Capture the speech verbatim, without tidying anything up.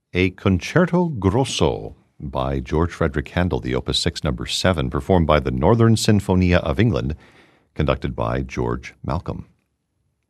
A Concerto Grosso by George Frederick Handel, the Opus six, number seven, performed by the Northern Sinfonia of England, conducted by George Malcolm.